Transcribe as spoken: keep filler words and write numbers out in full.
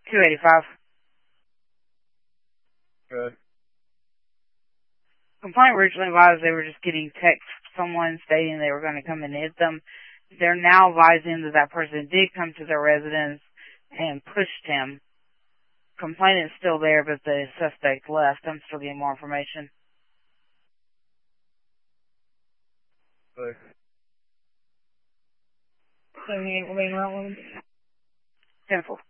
two eighty-five. Good. Complaint originally was they were just getting text from someone stating they were going to come and hit them. They're now advising that that person did come to their residence and pushed him. Complaint is still there, but the suspect left. I'm still getting more information. Good. seventy-eight Lane Route. ten four.